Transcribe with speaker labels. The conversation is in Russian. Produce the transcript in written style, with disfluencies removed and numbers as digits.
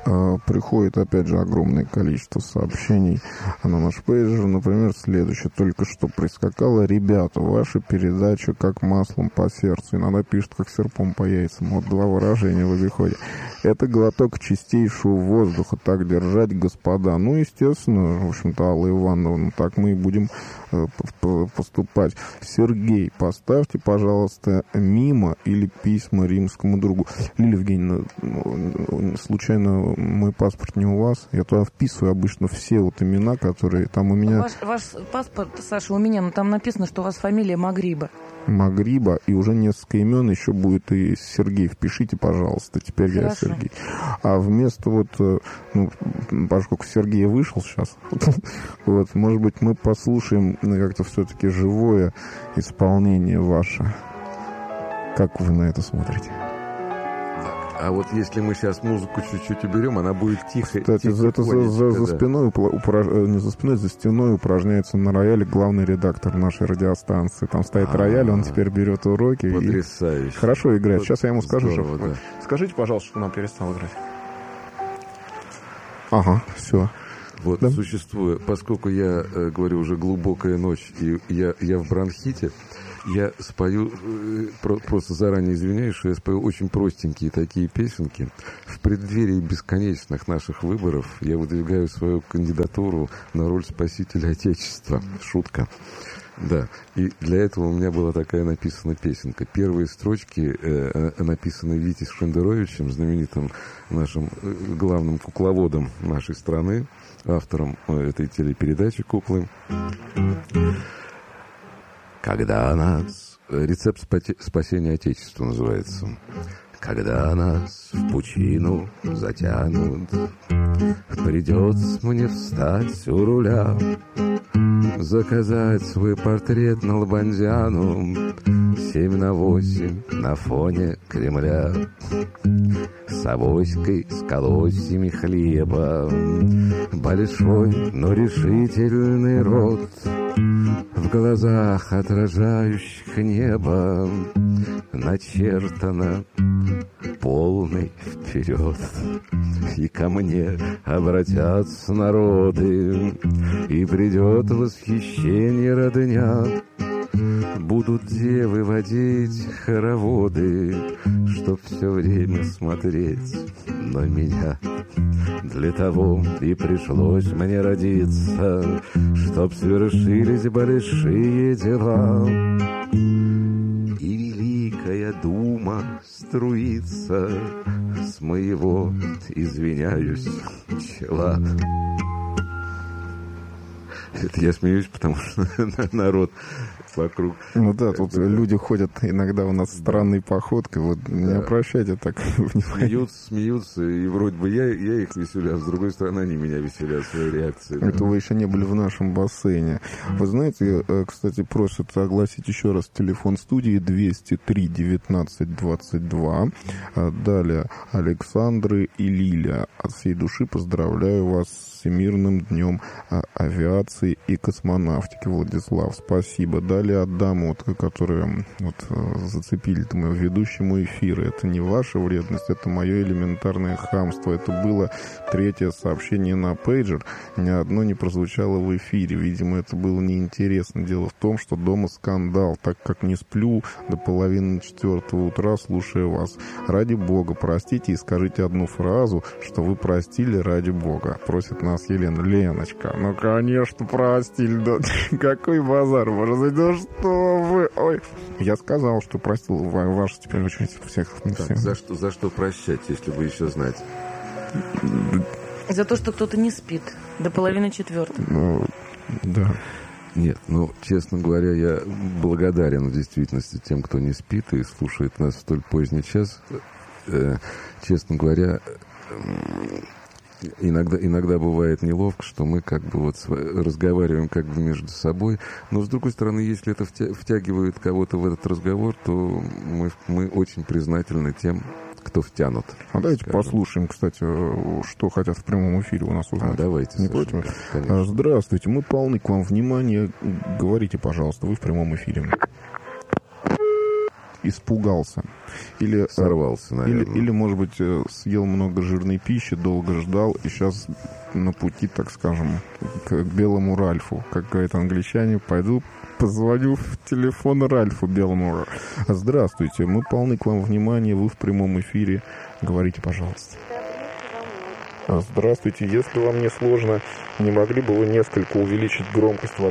Speaker 1: Приходит, опять же, огромное количество сообщений на наш пейджер. Например, следующее. Только что прискакало. Ребята, ваша передача как маслом по сердцу. Иногда пишут, как серпом по яйцам. Вот два выражения в обиходе. Это глоток чистейшего воздуха. Так держать, господа. Ну, естественно, в общем-то, Алла Ивановна, так мы и будем поступать. Сергей, поставьте, пожалуйста, мимо или письма римскому другу. Лилия Евгеньевна, случайно мой паспорт не у вас? Я туда вписываю обычно все вот имена, которые там у меня...
Speaker 2: Ваш паспорт, Саша, у меня, но там написано, что у вас фамилия Магриба.
Speaker 1: Магриба, и уже несколько имен еще будет и Сергей. Впишите, пожалуйста, теперь
Speaker 2: Хорошо.
Speaker 1: Я Сергей. А вместо вот, ну, поскольку Сергей вышел сейчас, вот, может быть, мы послушаем как-то все-таки живое исполнение ваше. Как вы на это смотрите?
Speaker 3: А вот если мы сейчас музыку чуть-чуть уберем, она будет тихо.
Speaker 1: Кстати, это за спиной, не за спиной, за стеной упражняется на рояле главный редактор нашей радиостанции. Там стоит рояль, он теперь берет уроки.
Speaker 3: Потрясающе.
Speaker 1: И хорошо играет. Сейчас я ему скажу.
Speaker 3: Здорово, да.
Speaker 1: Скажите, пожалуйста, что он перестал играть. Ага, все.
Speaker 3: Вот, да. Существуя, поскольку я говорю уже глубокая ночь, и я в бронхите, я спою, просто заранее извиняюсь, что я спою очень простенькие такие песенки. В преддверии бесконечных наших выборов я выдвигаю свою кандидатуру на роль спасителя Отечества. Шутка. Да, и для этого у меня была такая написана песенка. Первые строчки написаны Витей Шендеровичем, знаменитым нашим главным кукловодом нашей страны, автором этой телепередачи «Куклы». Когда нас... Рецепт спасения Отечества называется. Когда нас в пучину затянут, придется мне встать у руля, заказать свой портрет на Лобанзяну 7/8 на фоне Кремля, с авоськой, с колосьями хлеба, большой, но решительный рот, в глазах отражающих небо начертано полный вперед. И ко мне обратятся народы, и придет восхищение родня. Будут девы водить хороводы, чтоб все время смотреть на меня. Для того и пришлось мне родиться, чтоб свершились большие дела. И великая дума струится с моего, извиняюсь, чела. Это я смеюсь, потому что народ вокруг.
Speaker 1: Ну да, тут люди ходят иногда у нас странной походкой. Вот да. Не обращайте так внимания.
Speaker 3: Смеются, и вроде бы я их веселю, а с другой стороны они меня веселят своей реакцией.
Speaker 1: Это вы еще не были в нашем бассейне. Вы знаете, кстати, просят огласить еще раз телефон студии 203 19 22. Далее Александры и Лиля. От всей души поздравляю вас с Всемирным днем авиации и космонавтики. Владислав, спасибо. Далее от дамы, которые зацепили мою ведущему эфира. Это не ваша вредность, это мое элементарное хамство. Это было 3-е сообщение на пейджер. Ни одно не прозвучало в эфире. Видимо, это было неинтересно. Дело в том, что дома скандал, так как не сплю до половины 4 утра, слушая вас. Ради бога, простите и скажите одну фразу, что вы простили ради бога. Просит нас Елена. Леночка, ну, конечно, простили. Да. Какой базар, может быть, ну что вы... Ой. Я сказал, что простил вашу теперь очередь всех.
Speaker 3: Так, за что прощать, если вы еще знаете?
Speaker 2: За то, что кто-то не спит до половины 4.
Speaker 1: Ну, да.
Speaker 3: Нет, честно говоря, я благодарен в действительности тем, кто не спит и слушает нас в столь поздний час. Честно говоря, иногда бывает неловко, что мы разговариваем между собой, но с другой стороны, если это втягивает кого-то в этот разговор, то мы очень признательны тем, кто втянут.
Speaker 1: А давайте послушаем, кстати, что хотят в прямом эфире у нас узнать.
Speaker 3: Давайте.
Speaker 1: Не против? Здравствуйте, мы полны к вам внимания. Говорите, пожалуйста, вы в прямом эфире. испугался. Или
Speaker 3: Сорвался, наверное.
Speaker 1: Или, может быть, съел много жирной пищи, долго ждал, и сейчас на пути, так скажем, к белому Ральфу. Как говорят англичане, пойду позвоню в телефон Ральфу белому. Здравствуйте, мы полны к вам внимания, вы в прямом эфире. Говорите, пожалуйста. Здравствуйте, если вам не сложно, не могли бы вы несколько увеличить громкость вашей